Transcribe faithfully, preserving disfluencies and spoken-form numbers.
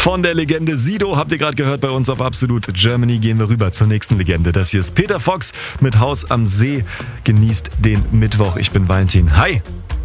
von der Legende Sido. Habt ihr gerade gehört bei uns auf Absolut Germany. Gehen wir rüber zur nächsten Legende. Das hier ist Peter Fox mit Haus am See. Genießt den Mittwoch. Ich bin Valentin. Hi!